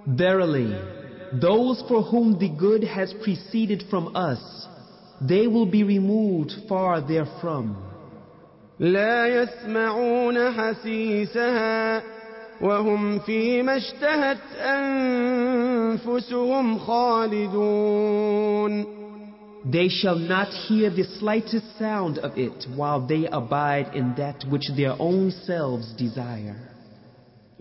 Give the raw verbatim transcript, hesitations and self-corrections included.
Verily, those for whom the good has preceded from us, they will be removed far therefrom. لا يسمعون حسيسها وهم فيما اشتهت أنفسهم خالدون. They shall not hear the slightest sound of it while they abide in that which their own selves desire.